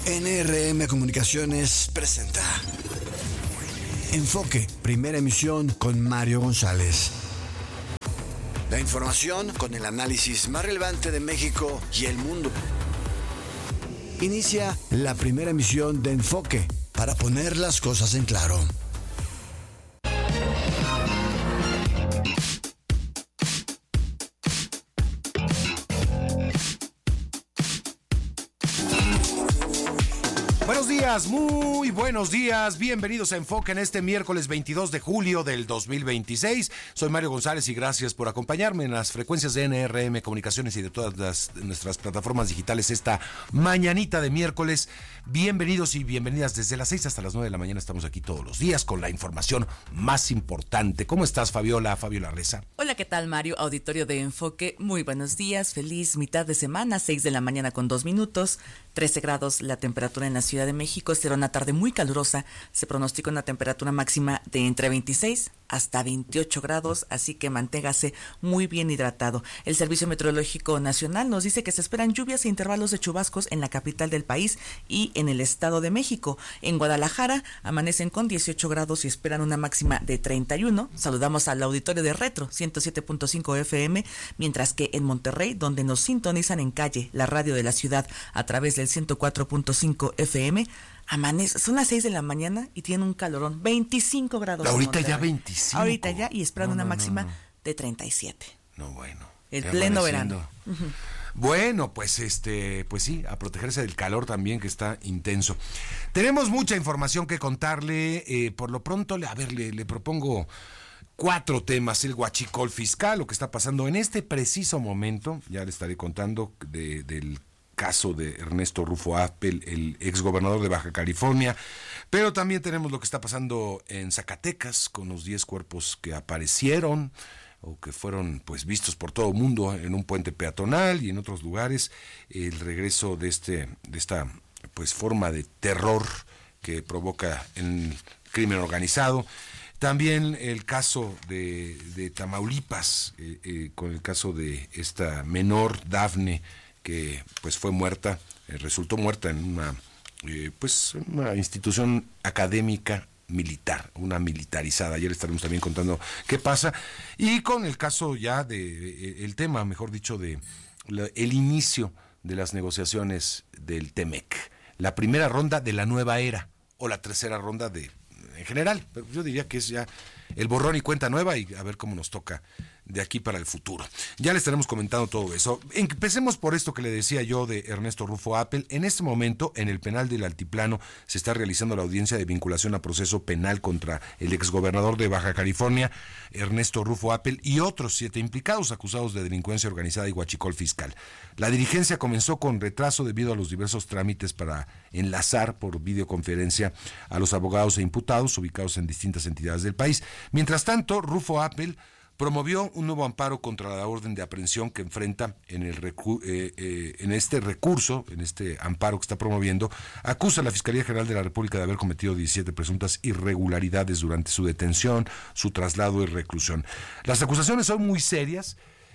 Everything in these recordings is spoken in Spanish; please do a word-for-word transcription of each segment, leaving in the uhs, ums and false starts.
N R M Comunicaciones presenta Enfoque, primera emisión con Mario González. La información con el análisis más relevante de México y el mundo. Inicia la primera emisión de Enfoque para poner las cosas en claro. Buenos días, muy buenos días, bienvenidos a Enfoque en este miércoles veintidós de julio del dos mil veintiséis. Soy Mario González y gracias por acompañarme en las frecuencias de N R M Comunicaciones y de todas las, nuestras plataformas digitales esta mañanita de miércoles. Bienvenidos y bienvenidas desde las seis hasta las nueve de la mañana. Estamos aquí todos los días con la información más importante. ¿Cómo estás, Fabiola? Fabiola Reza. Hola, ¿qué tal, Mario? Auditorio de Enfoque, muy buenos días, feliz mitad de semana, seis de la mañana con dos minutos, trece grados la temperatura en la Ciudad de México. Será una tarde muy calurosa, se pronostica una temperatura máxima de entre veintiséis hasta veintiocho grados, así que manténgase muy bien hidratado. El Servicio Meteorológico Nacional nos dice que se esperan lluvias e intervalos de chubascos en la capital del país y en el Estado de México. En Guadalajara amanecen con dieciocho grados y esperan una máxima de treinta y uno. Saludamos al auditorio de Retro ciento siete punto cinco F M, mientras que en Monterrey, donde nos sintonizan en calle, la radio de la ciudad, a través del ciento cuatro punto cinco F M, amanece, son las seis de la mañana y tiene un calorón, veinticinco grados. Ahorita ya veinticinco. Ahorita ya, y esperan no, una no, máxima no, no. de treinta y siete. No, bueno. El pleno verano. Uh-huh. Bueno, pues este, pues sí, a protegerse del calor también, que está intenso. Tenemos mucha información que contarle. Eh, por lo pronto, a ver, le, le propongo cuatro temas. El huachicol fiscal, lo que está pasando en este preciso momento. Ya le estaré contando de, del caso de Ernesto Rufo Appel, el exgobernador de Baja California, pero también tenemos lo que está pasando en Zacatecas con los diez cuerpos que aparecieron o que fueron pues vistos por todo el mundo en un puente peatonal y en otros lugares, el regreso de este de esta pues forma de terror que provoca el crimen organizado. También el caso de, de Tamaulipas, eh, eh, con el caso de esta menor Dafne, que pues fue muerta, eh, resultó muerta en una eh, pues una institución académica militar, una militarizada. Ayer estaremos también contando qué pasa, y con el caso ya de eh, el tema, mejor dicho, de la, el inicio de las negociaciones del Temec, la primera ronda de la nueva era o la tercera ronda de en general, pero yo diría que es ya el borrón y cuenta nueva, y a ver cómo nos toca de aquí para el futuro. Ya le estaremos comentando todo eso. Empecemos por esto que le decía yo de Ernesto Rufo Appel. En este momento, en el penal del Altiplano, se está realizando la audiencia de vinculación a proceso penal contra el exgobernador de Baja California, Ernesto Rufo Appel, y otros siete implicados acusados de delincuencia organizada y huachicol fiscal. La diligencia comenzó con retraso debido a los diversos trámites para enlazar por videoconferencia a los abogados e imputados ubicados en distintas entidades del país. Mientras tanto, Rufo Appel promovió un nuevo amparo contra la orden de aprehensión que enfrenta en el recu- eh, eh, en este recurso, en este amparo que está promoviendo, acusa a la Fiscalía General de la República de haber cometido diecisiete presuntas irregularidades durante su detención, su traslado y reclusión. Las acusaciones son muy serias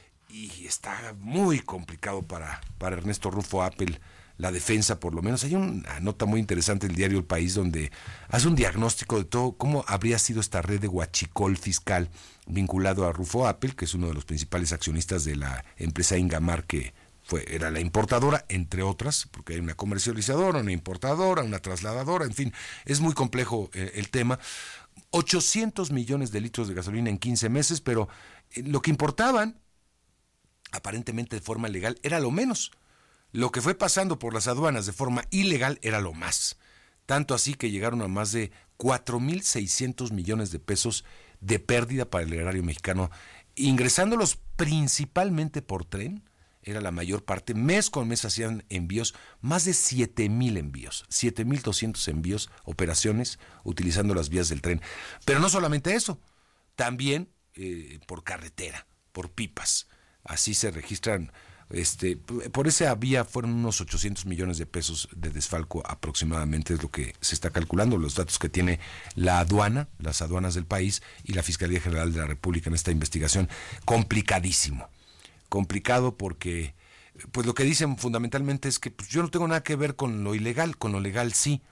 y está muy complicado para, para Ernesto Rufo Appel la defensa, por lo menos. Hay una nota muy interesante del diario El País donde hace un diagnóstico de todo cómo habría sido esta red de huachicol fiscal vinculado a Rufo Appel, que es uno de los principales accionistas de la empresa Ingamar, que fue era la importadora, entre otras, porque hay una comercializadora, una importadora, una trasladadora, en fin, es muy complejo eh, el tema. ochocientos millones de litros de gasolina en quince meses, pero eh, lo que importaban, aparentemente de forma legal, era lo menos. Lo que fue pasando por las aduanas de forma ilegal era lo más. Tanto así que llegaron a más de cuatro mil seiscientos millones de pesos de pérdida para el erario mexicano, ingresándolos principalmente por tren. Era la mayor parte. Mes con mes hacían envíos, más de siete mil envíos, siete mil doscientos envíos, operaciones, utilizando las vías del tren. Pero no solamente eso, también eh, por carretera, por pipas. Así se registran. Este, por esa vía fueron unos ochocientos millones de pesos de desfalco aproximadamente, es lo que se está calculando, los datos que tiene la aduana, las aduanas del país y la Fiscalía General de la República en esta investigación. Complicadísimo, complicado porque pues lo que dicen fundamentalmente es que pues, yo no tengo nada que ver con lo ilegal, con lo legal sí.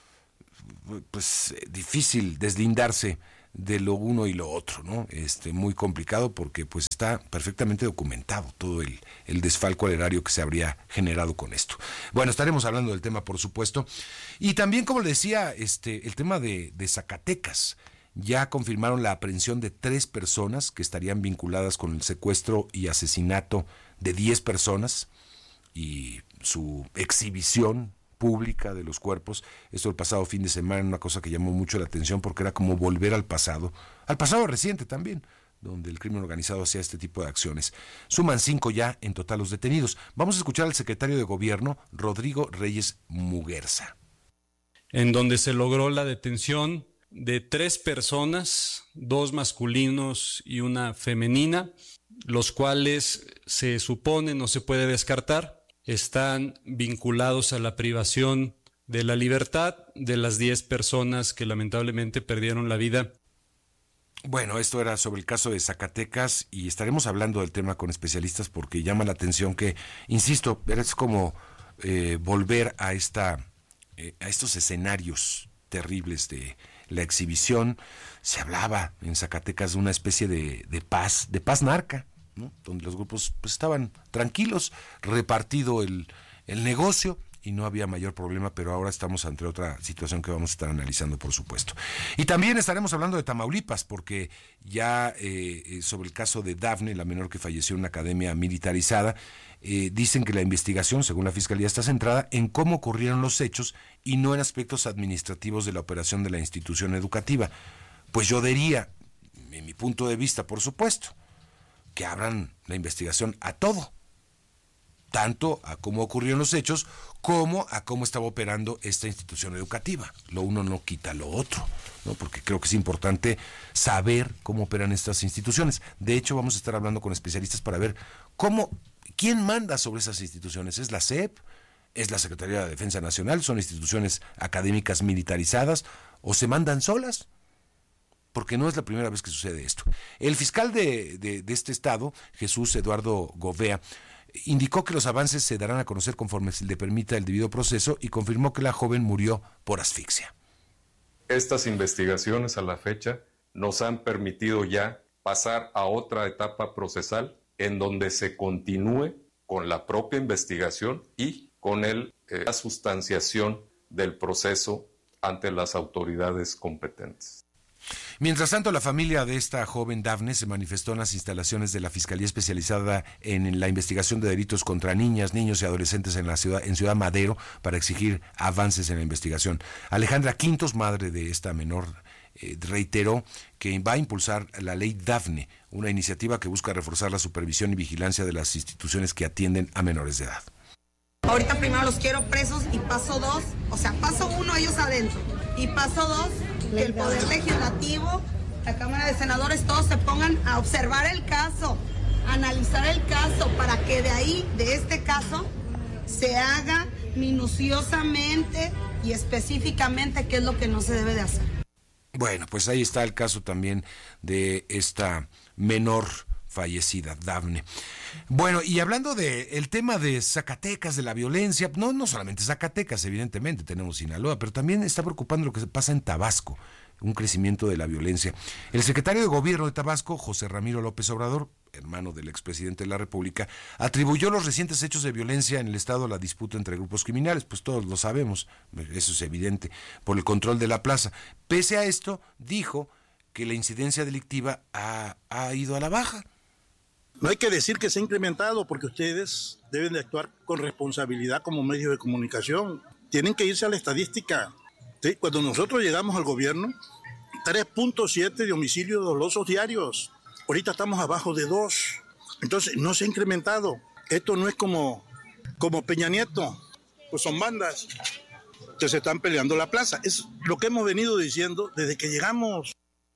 Pues eh, difícil deslindarse de lo uno y lo otro, ¿no? Este, muy complicado porque pues está perfectamente documentado todo el, el desfalco al erario que se habría generado con esto. Bueno, estaremos hablando del tema, por supuesto. Y también, como le decía, este, el tema de, de Zacatecas. Ya confirmaron la aprehensión de tres personas que estarían vinculadas con el secuestro y asesinato de diez personas y su exhibición pública de los cuerpos. Esto el pasado fin de semana, una cosa que llamó mucho la atención porque era como volver al pasado, al pasado reciente también, donde el crimen organizado hacía este tipo de acciones. Suman cinco ya en total los detenidos. Vamos a escuchar al secretario de Gobierno, Rodrigo Reyes Muguerza. En donde se logró la detención de tres personas, dos masculinos y una femenina, los cuales se supone, no se puede descartar, están vinculados a la privación de la libertad de las diez personas que lamentablemente perdieron la vida. Bueno, esto era sobre el caso de Zacatecas y estaremos hablando del tema con especialistas porque llama la atención que, insisto, es como eh, volver a, esta, eh, a estos escenarios terribles de la exhibición. Se hablaba en Zacatecas de una especie de, de paz, de paz narca, ¿no? Donde los grupos pues, estaban tranquilos, repartido el, el negocio y no había mayor problema, pero ahora estamos ante otra situación que vamos a estar analizando, por supuesto. Y también estaremos hablando de Tamaulipas, porque ya eh, sobre el caso de Dafne, la menor que falleció en una academia militarizada, eh, dicen que la investigación, según la Fiscalía, está centrada en cómo ocurrieron los hechos y no en aspectos administrativos de la operación de la institución educativa. Pues yo diría, en mi punto de vista, por supuesto, que abran la investigación a todo, tanto a cómo ocurrieron los hechos como a cómo estaba operando esta institución educativa. Lo uno no quita lo otro, ¿no? Porque creo que es importante saber cómo operan estas instituciones. De hecho, vamos a estar hablando con especialistas para ver cómo, quién manda sobre esas instituciones. ¿Es la S E P? ¿Es la Secretaría de Defensa Nacional? ¿Son instituciones académicas militarizadas? ¿O se mandan solas? Porque no es la primera vez que sucede esto. El fiscal de, de, de este estado, Jesús Eduardo Govea, indicó que los avances se darán a conocer conforme se le permita el debido proceso y confirmó que la joven murió por asfixia. Estas investigaciones a la fecha nos han permitido ya pasar a otra etapa procesal en donde se continúe con la propia investigación y con el, eh, la sustanciación del proceso ante las autoridades competentes. Mientras tanto, la familia de esta joven Dafne se manifestó en las instalaciones de la Fiscalía Especializada en la Investigación de Delitos contra Niñas, Niños y Adolescentes en la ciudad, en Ciudad Madero, para exigir avances en la investigación. Alejandra Quintos, madre de esta menor, eh, reiteró que va a impulsar la Ley Dafne, una iniciativa que busca reforzar la supervisión y vigilancia de las instituciones que atienden a menores de edad. Ahorita primero los quiero presos y paso dos, o sea, paso uno ellos adentro y paso dos, que el Poder Legislativo, la Cámara de Senadores, todos se pongan a observar el caso, a analizar el caso, para que de ahí, de este caso, se haga minuciosamente y específicamente qué es lo que no se debe de hacer. Bueno, pues ahí está el caso también de esta menor fallecida, Dafne. Bueno, y hablando de el tema de Zacatecas, de la violencia, no, no solamente Zacatecas, evidentemente, tenemos Sinaloa, pero también está preocupando lo que pasa en Tabasco, un crecimiento de la violencia. El secretario de Gobierno de Tabasco, José Ramiro López Obrador, hermano del expresidente de la República, atribuyó los recientes hechos de violencia en el estado a la disputa entre grupos criminales, pues todos lo sabemos, eso es evidente, por el control de la plaza. Pese a esto, dijo que la incidencia delictiva ha, ha ido a la baja. No hay que decir que se ha incrementado porque ustedes deben de actuar con responsabilidad como medios de comunicación. Tienen que irse a la estadística. ¿Sí? Cuando nosotros llegamos al gobierno, tres punto siete de homicidios dolosos diarios. Ahorita estamos abajo de dos. Entonces, no se ha incrementado. Esto no es como, como Peña Nieto. Pues son bandas que se están peleando la plaza. Es lo que hemos venido diciendo desde que llegamos.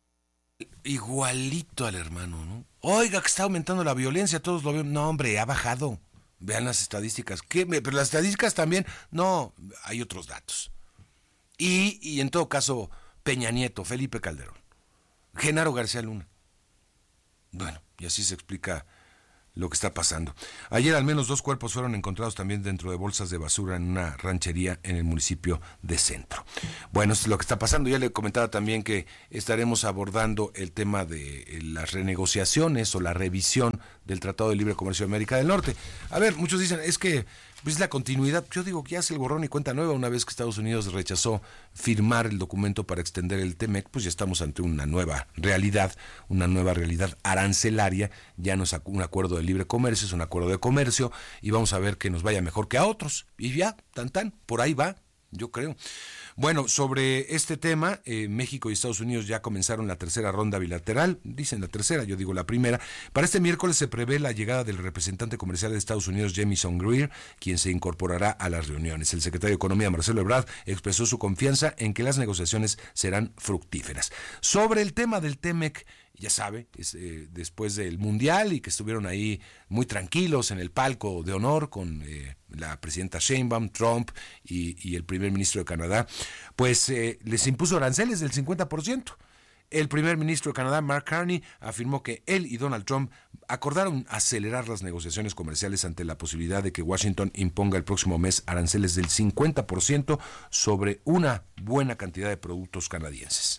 Igualito al hermano, ¿no? Oiga, que está aumentando la violencia, todos lo ven. No, hombre, ha bajado. Vean las estadísticas. ¿Qué? Pero las estadísticas también. No, hay otros datos. Y, y en todo caso, Peña Nieto, Felipe Calderón, Genaro García Luna. Bueno, y así se explica lo que está pasando. Ayer al menos dos cuerpos fueron encontrados también dentro de bolsas de basura en una ranchería en el municipio de Centro. Bueno, esto es lo que está pasando. Ya le comentaba también que estaremos abordando el tema de las renegociaciones o la revisión del Tratado de Libre Comercio de América del Norte. A ver, muchos dicen, es que pues la continuidad. Yo digo que ya hace el borrón y cuenta nueva. Una vez que Estados Unidos rechazó firmar el documento para extender el T-M E C, pues ya estamos ante una nueva realidad, una nueva realidad arancelaria. Ya no es un acuerdo de libre comercio, es un acuerdo de comercio, y vamos a ver que nos vaya mejor que a otros. Y ya, tan tan, por ahí va, yo creo. Bueno, sobre este tema, eh, México y Estados Unidos ya comenzaron la tercera ronda bilateral, dicen la tercera, yo digo la primera. Para este miércoles se prevé la llegada del representante comercial de Estados Unidos, Jamieson Greer, quien se incorporará a las reuniones. El secretario de Economía, Marcelo Ebrard, expresó su confianza en que las negociaciones serán fructíferas. Sobre el tema del T-M E C, ya sabe, es, eh, después del Mundial y que estuvieron ahí muy tranquilos en el palco de honor con eh, la presidenta Sheinbaum, Trump y, y el primer ministro de Canadá, pues eh, les impuso aranceles del cincuenta por ciento. El primer ministro de Canadá, Mark Carney, afirmó que él y Donald Trump acordaron acelerar las negociaciones comerciales ante la posibilidad de que Washington imponga el próximo mes aranceles del cincuenta por ciento sobre una buena cantidad de productos canadienses.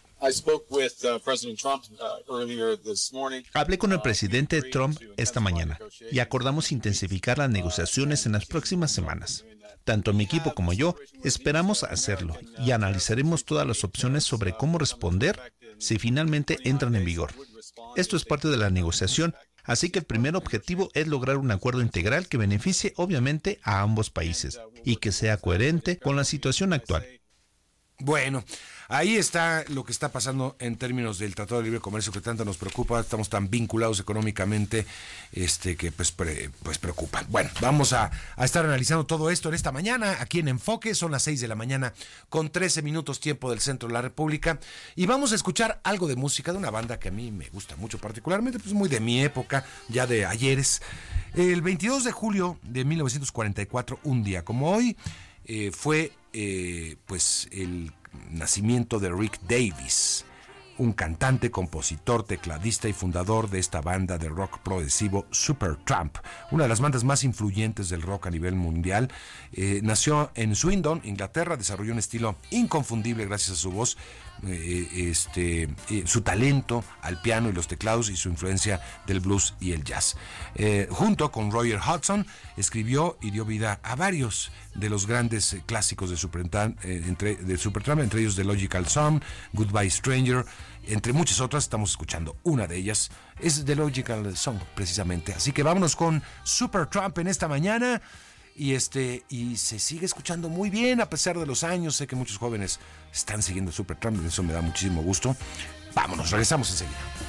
Hablé con el presidente Trump esta mañana y acordamos intensificar las negociaciones en las próximas semanas. Tanto mi equipo como yo esperamos hacerlo y analizaremos todas las opciones sobre cómo responder si finalmente entran en vigor. Esto es parte de la negociación, así que el primer objetivo es lograr un acuerdo integral que beneficie obviamente a ambos países y que sea coherente con la situación actual. Bueno, ahí está lo que está pasando en términos del Tratado de Libre Comercio que tanto nos preocupa. Estamos tan vinculados económicamente este que pues, pre, pues preocupa. Bueno, vamos a, a estar analizando todo esto en esta mañana aquí en Enfoque. Son las seis de la mañana con trece minutos tiempo del centro de la República, y vamos a escuchar algo de música de una banda que a mí me gusta mucho, particularmente pues muy de mi época, ya de ayeres. El veintidós de julio de mil novecientos cuarenta y cuatro, un día como hoy, eh, fue eh, pues el nacimiento de Rick Davies, un cantante, compositor, tecladista y fundador de esta banda de rock progresivo Supertramp, una de las bandas más influyentes del rock a nivel mundial. Eh, nació en Swindon, Inglaterra, desarrolló un estilo inconfundible gracias a su voz, eh, este, eh, su talento al piano y los teclados y su influencia del blues y el jazz. Eh, junto con Roger Hodgson, escribió y dio vida a varios de los grandes eh, clásicos de Supertramp, eh, entre, de Supertramp, entre ellos The Logical Song, Goodbye Stranger, entre muchas otras. Estamos escuchando una de ellas, es The Logical Song precisamente. Así que vámonos con Supertramp en esta mañana, y este y se sigue escuchando muy bien a pesar de los años. Sé que muchos jóvenes están siguiendo Supertramp, eso me da muchísimo gusto. Vámonos, regresamos enseguida.